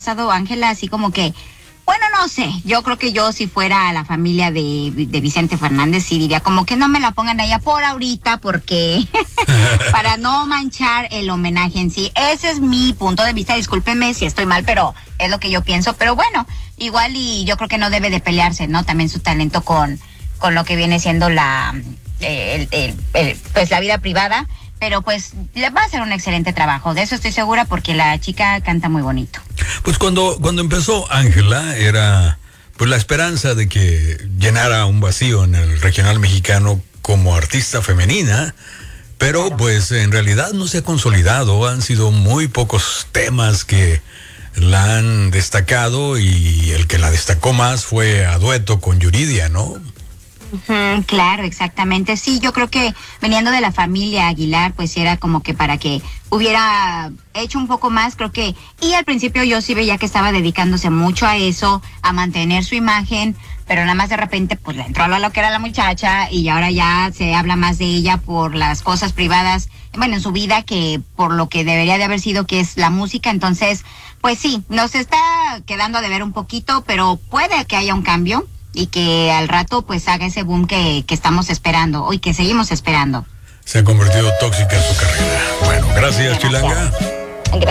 pasado, Ángela, así como que, bueno, no sé, yo creo que yo si fuera la familia de Vicente Fernández, sí diría como que no me la pongan allá por ahorita porque para no manchar el homenaje en sí. Ese es mi punto de vista, discúlpeme si estoy mal, pero es lo que yo pienso. Pero bueno, igual y yo creo que no debe de pelearse, ¿no? También su talento con lo que viene siendo pues la vida privada. Pero pues le va a hacer un excelente trabajo, de eso estoy segura, porque la chica canta muy bonito. Pues cuando empezó Ángela era pues la esperanza de que llenara un vacío en el regional mexicano como artista femenina, pero claro, pues en realidad no se ha consolidado, han sido muy pocos temas que la han destacado y el que la destacó más fue a dueto con Yuridia, ¿no? Claro, exactamente. Sí, yo creo que veniendo de la familia Aguilar, pues era como que para que hubiera hecho un poco más, creo que, y al principio yo sí veía que estaba dedicándose mucho a eso, a mantener su imagen, pero nada más de repente pues le entró a lo que era la muchacha y ahora ya se habla más de ella por las cosas privadas, bueno, en su vida, que por lo que debería de haber sido, que es la música. Entonces, pues sí, nos está quedando a deber un poquito, pero puede que haya un cambio y que al rato pues haga ese boom que estamos esperando y que seguimos esperando. Se ha convertido tóxica en su carrera. Bueno, gracias, Chilanga.